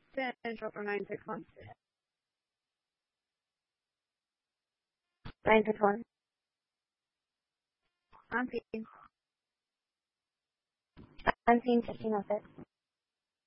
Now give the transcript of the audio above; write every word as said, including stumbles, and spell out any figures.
Central for nine six one. nine six one. On scene. On scene fifteen oh six.